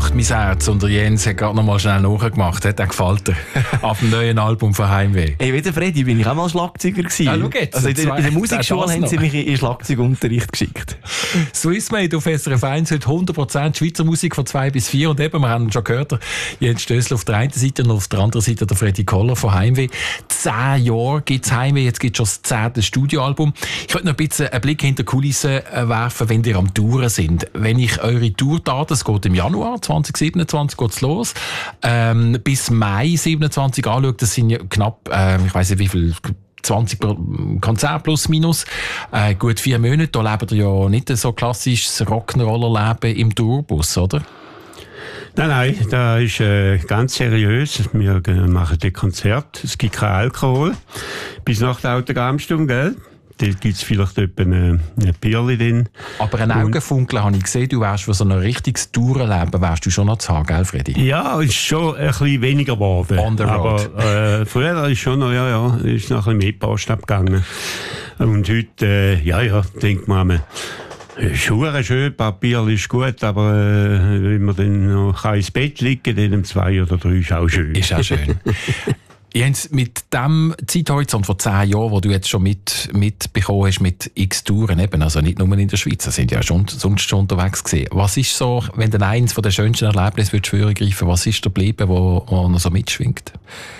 macht mein Herz. Und der Jens hat gerade noch mal schnell nachgemacht. Der gefällt dir. Auf dem neuen Album von Heimweh. Hey, wie der Freddy bin ich auch mal Schlagzeuger gewesen. Ja, schau jetzt. Also in der Musikschule haben sie mich in Schlagzeugunterricht geschickt. Swissmade auf SRF 1 heute 100% Schweizer Musik von 2 bis 4. Und eben, wir haben schon gehört, Jens Stössel auf der einen Seite und auf der anderen Seite der Freddy Koller von Heimweh. 10 Jahre gibt es Heimweh, jetzt gibt es schon das 10. Studioalbum. Ich wollte noch ein bisschen einen Blick hinter die Kulissen werfen, wenn ihr am Touren sind. Wenn ich eure Tourdaten, es geht im Januar 2027 geht's los, bis Mai 27 anschaue, das sind ja knapp, ich weiss nicht wie viel, 20 Konzerte plus minus, gut 4 Monate. Da lebt ihr ja nicht so klassisches Rock'n'Roller-Leben im Tourbus, oder? Nein, das ist ganz seriös. Wir machen das Konzert. Es gibt keinen Alkohol. Bis nach der Autogrammstunde, gell? Da gibt es vielleicht etwa eine Bierli drin. Aber ein Augenfunkeln habe ich gesehen, du wärst für so ein richtiges Tourenleben wärst du schon noch zu haben, gell, Freddy? Ja, ist schon ein bisschen weniger geworden. On the road. Aber früher ist schon noch, ist noch ein bisschen mehr Post abgegangen. Und heute, denkt man, Schuhe schön, ein paar Bierli ist gut, aber wenn man dann noch ins Bett liegen kann, dann um 2 oder 3 ist auch schön. Ist auch schön. Jens, mit dem Zeithorizont von 10 Jahren, wo du jetzt schon mitbekommen hast mit x Touren, eben, also nicht nur in der Schweiz, da sind ja schon, sonst schon unterwegs gewesen. Was ist so, wenn du eins von den schönsten Erlebnissen greifen, was ist da geblieben, wo noch so mitschwingt?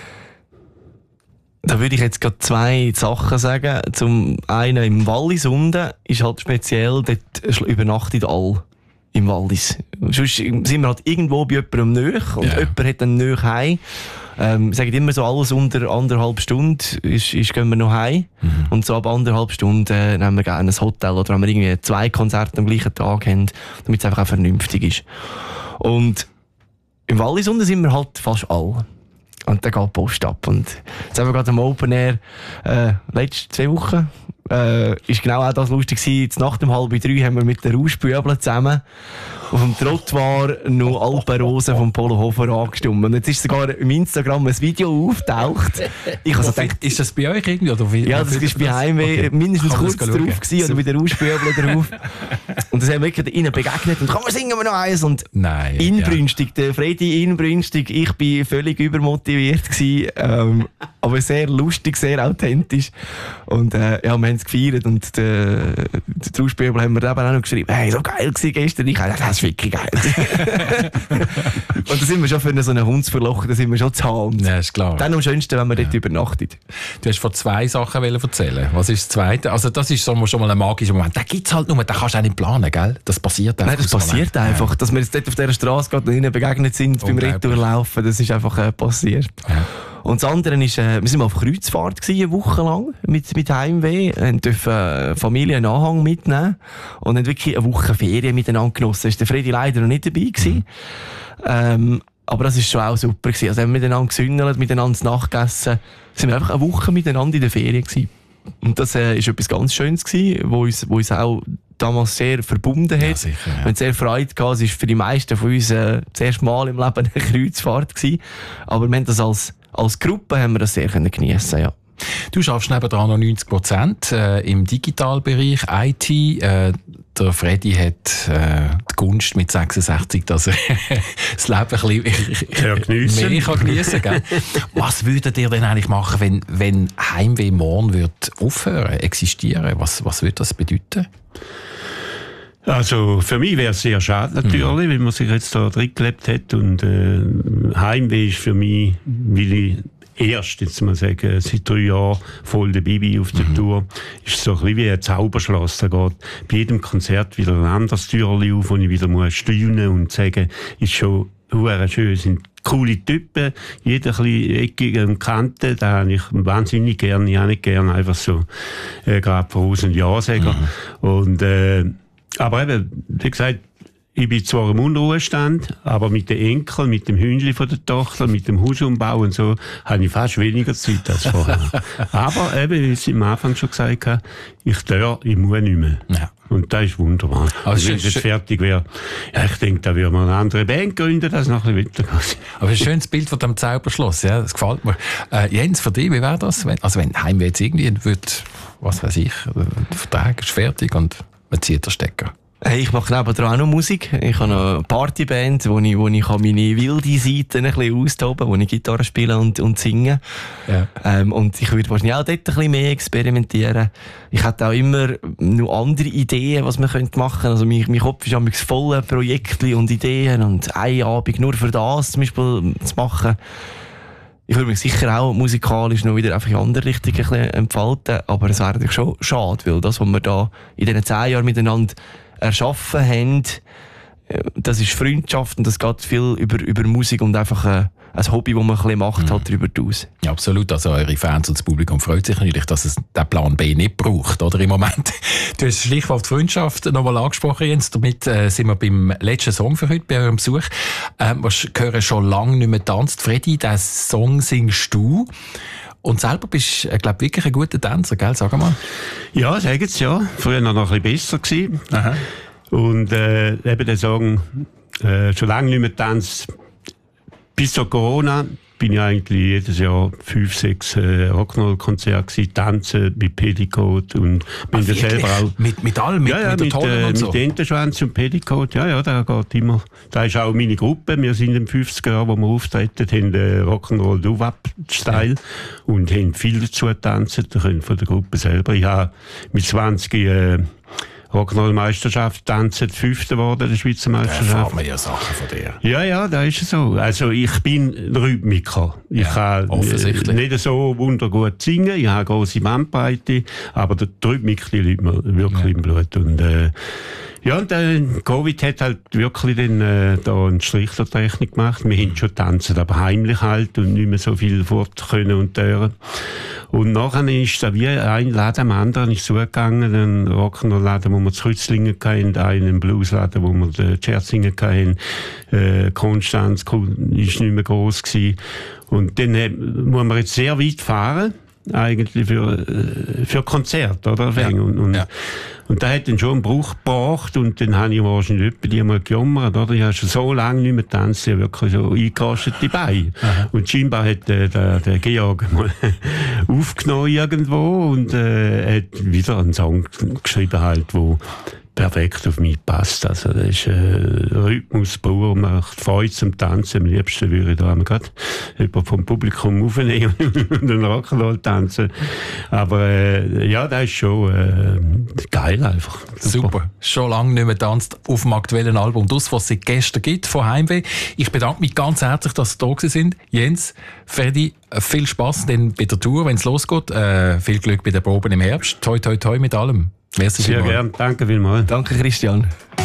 Da würde ich jetzt gerade 2 Sachen sagen. Zum einen im Wallis unten ist halt speziell, dort übernachtet alle im Wallis. Sonst sind wir halt irgendwo bei jemandem nahe und jemand hat dann nahe heim. Wir sagen immer so, alles unter 1,5 Stunden gehen wir noch heim. Mhm. Und so ab 1,5 Stunden nehmen wir gerne ein Hotel oder wenn wir irgendwie 2 Konzerte am gleichen Tag haben, damit es einfach auch vernünftig ist. Und im Wallis unten sind wir halt fast alle. Und dann geht die Post ab. Und jetzt haben wir gerade am Open Air, letzte 2 Wochen, ist genau auch das lustig gewesen. Jetzt nach dem 2:30 haben wir mit den Rauschbübeln zusammen auf dem Trottoir noch Alpenrosen vom Polo Hofer angestimmt. Und jetzt ist sogar im Instagram ein Video auftaucht. Ich habe so gedacht, ist das bei euch irgendwie? Oder wie, ja, das ist bei Heimweh mindestens kurz drauf gewesen und mit den Rauschbübeln drauf. Und das haben wir wirklich ihnen begegnet und komm, singen wir noch eins. Und nein, inbrünstig, der Freddy inbrünstig, ich bin völlig übermotiviert gewesen, aber sehr lustig, sehr authentisch. Und wir haben es gefeiert und der Rauschbübel haben wir eben auch noch geschrieben, hey, so geil gewesen gestern. Ich habe das ist wirklich geil. Und da sind wir schon für so einen Hundsverloch, da sind wir schon zu haben. Ja, ist klar. Dann am schönsten, wenn man dort übernachtet. Du hast von 2 Sachen erzählen. Was ist das Zweite? Also das ist so schon mal ein magischer Moment. Den gibt es halt nur, den kannst du auch nicht planen, gell? Das passiert einfach. Nein, das passiert einfach. Ja. Dass wir jetzt dort auf dieser Straße gerade und ihnen begegnet sind beim Retourlaufen, das ist einfach passiert. Ja. Und das andere ist, wir sind mal auf Kreuzfahrt gewesen, eine Woche lang mit Heimweh, und dürfen Familie einen Anhang mitnehmen und haben wirklich eine Woche Ferien miteinander genossen. Da war der Freddy leider noch nicht dabei gewesen. Aber das war schon auch super gewesen. Also haben wir miteinander gesündelt, miteinander zu Nacht gegessen, sind wir einfach eine Woche miteinander in der Ferien gewesen. Und das ist etwas ganz Schönes gewesen, wo uns auch damals sehr verbunden hat. Ja, sicher, ja. Wir haben sehr Freude gehabt. Es war für die meisten von uns das erste Mal im Leben eine Kreuzfahrt gewesen. Aber wir haben das als Gruppe haben wir das sehr geniessen, ja. Du arbeitest nebenan noch 90% im Digitalbereich, IT. Der Freddy hat die Gunst mit 66, dass er das Leben ein bisschen mehr geniessen kann. Was würdet ihr denn eigentlich machen, wenn Heimweh morgen wird aufhören, existieren? Was würde das bedeuten? Also für mich wäre es sehr schade natürlich, wenn man sich jetzt da drin gelebt hat. Und Heimweh ist für mich, weil ich erst, jetzt mal sagen, seit 3 Jahren voll dabei bin auf der Tour, ist so ein bisschen wie ein Zauberschloss. Da geht bei jedem Konzert wieder ein anderes Türchen auf, wo ich wieder muss staunen und sagen, ist schon schön, sind coole Typen, jeder ein bisschen eckig und Kanten, da habe ich wahnsinnig gerne, ich habe nicht gerne einfach so gerade voraus und Ja sagen. Und aber eben, wie gesagt, ich bin zwar im Unruhestand, aber mit den Enkeln, mit dem Hündli von der Tochter, mit dem Hausumbau und so, habe ich fast weniger Zeit als vorher. Aber eben, wie ich am Anfang schon gesagt habe, ich muss nicht mehr. Ja. Und das ist wunderbar. Also wenn es jetzt fertig wäre, ja, ich denke, da würde man eine andere Band gründen, das noch ein bisschen weitergeht. Aber ein schönes Bild von dem Zauberschloss, ja, das gefällt mir. Jens, für dich, wie wäre das? Wenn Heimweh jetzt irgendwie wird, was weiß ich, der Vertrag ist fertig und man zieht den Stecker? Hey, ich mache nebenan auch noch Musik. Ich habe eine Partyband, wo ich meine wilde Seiten ein bisschen austoben, wo ich Gitarre spiele und singe. Ja. Und ich würde wahrscheinlich auch dort ein bisschen mehr experimentieren. Ich hätte auch immer noch andere Ideen, was man machen könnte. Also mein Kopf ist manchmal voller Projekte und Ideen und einen Abend nur für das zum Beispiel zu machen. Ich würde mich sicher auch musikalisch noch wieder einfach in andere Richtungen ein bisschen entfalten, aber es wäre natürlich schon schade, weil das, was wir da in diesen 10 Jahren miteinander erschaffen haben, das ist Freundschaft und das geht viel über Musik und einfach ein Hobby, das man ein bisschen macht, halt darüber aus. Ja, absolut. Also eure Fans und das Publikum freut sich natürlich, dass es den Plan B nicht braucht, oder im Moment. Du hast das Stichwort Freundschaft nochmal angesprochen, Jens. Damit sind wir beim letzten Song für heute, bei eurem Besuch. Wir hören schon lange nicht mehr tanzt. Freddy, diesen Song singst du. Und selber bist du, glaube ich, wirklich ein guter Tänzer, gell? Sag mal. Ja, sagen sie ja. Früher noch ein bisschen besser gewesen. Aha. Und eben der Song schon lange nicht mehr tanzt. Bis zu Corona bin ich eigentlich jedes Jahr 5, 6 Rock'n'Roll-Konzerte gewesen, tanzen mit Petticoat und bin da selber auch... Mit allem? Mit der Tonnen und so? Mit Entenschwanz und Petticoat, ja, da geht immer. Da ist auch meine Gruppe, wir sind in den 50er Jahren, wo wir auftreten, haben Rock'n'Roll Doo-Wop-Style und haben viel dazu getanzt, von der Gruppe selber. Ich habe mit 20 Rock'n'Roll-Meisterschaft tanzen, 5. geworden, der Schweizer Meisterschaft. Da erfahren wir ja Sachen von dir. Ja, da ist es so. Also ich bin Rhythmiker. Ich kann nicht so wundergut singen, ich habe grosse Bandbreite, aber die Rhythmik, die liegt mir wirklich im Blut. Und und Covid hat halt wirklich dann da einen Strich der Technik gemacht. Wir haben schon tanzen, aber heimlich halt und nicht mehr so viel fort können und dürfen. Und nachher ist da wie ein Laden am anderen ist zugegangen, ein Rock'n'Roll-Laden, wo wir zu Rützlingen hatten, einen Bluesladen, wo wir die Scherzingen hatten, Konstanz ist nicht mehr gross gewesen. Und dann muss man jetzt sehr weit fahren, eigentlich für Konzerte, oder? Ja. Und da hat dann schon einen Bruch gebracht und dann habe ich wahrscheinlich etwa die mal gejammert, oder? Ich habe schon so lange nicht mehr getanzt, ich habe wirklich so eingerastete Beine. Aha. Und scheinbar hat der Georg mal aufgenommen irgendwo und hat wieder einen Song geschrieben halt, wo perfekt auf mich passt. Also das ist Rhythmus pur, macht Freude zum Tanzen. Am liebsten würde ich da gerade jemanden vom Publikum aufnehmen und einen Rock'n'Roll tanzen. Aber das ist schon geil einfach. Super. Schon lange nicht mehr tanzt auf dem aktuellen Album. Das, was es gestern gibt von Heimweh. Ich bedanke mich ganz herzlich, dass Sie da gewesen sind. Jens, Freddy, viel Spass denn bei der Tour, wenn es losgeht. Viel Glück bei den Proben im Herbst. Toi, toi, toi mit allem. Merci Sehr gerne. Danke vielmals. Danke, Christian.